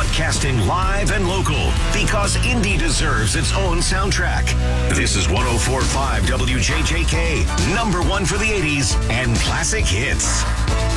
broadcasting live and local because Indy deserves its own soundtrack. This is 104.5 WJJK, number one for the 80s and classic hits.